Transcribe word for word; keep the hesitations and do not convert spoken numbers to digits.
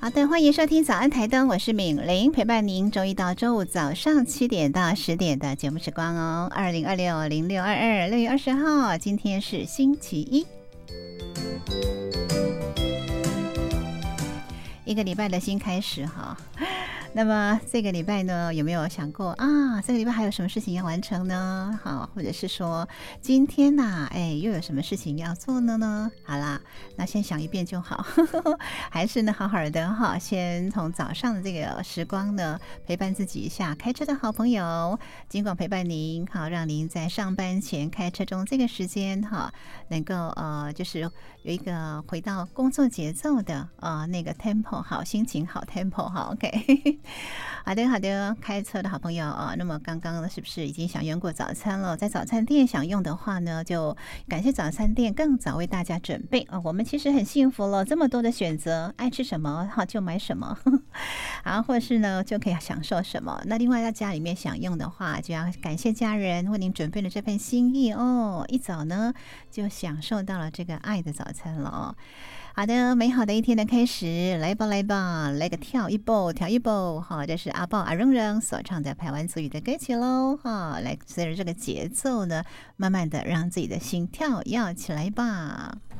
好的，欢迎收听早安台灯，我是敏玲，陪伴您周一到周五早上七点到十点的节目时光哦。二零二六零六二二六月二十号，今天是星期一，一个礼拜的新开始哈。那么这个礼拜呢，有没有想过啊？这个礼拜还有什么事情要完成呢？好，或者是说今天呐、啊，哎，又有什么事情要做呢呢？好啦，那先想一遍就好，还是呢，好好的哈，先从早上的这个时光呢，陪伴自己一下。开车的好朋友，尽管陪伴您，好，让您在上班前开车中这个时间哈，能够呃，就是有一个回到工作节奏的呃那个 tempo 好，心情好 tempo 好 ，OK。好的，好的，开车的好朋友啊，那么刚刚是不是已经享用过早餐了？在早餐店享用的话呢，就感谢早餐店更早为大家准备啊。我们其实很幸福了，这么多的选择，爱吃什么好就买什么，啊，或者是呢就可以享受什么。那另外在家里面享用的话，就要感谢家人为您准备了这份心意哦。一早呢就享受到了这个爱的早餐了哦。好的，美好的一天的开始，来吧来吧，来个跳一步，跳一步，好，这是阿豹阿扔扔所唱的排湾族语的歌曲喽，哈，来随着这个节奏呢，慢慢的让自己的心跳跃起来吧。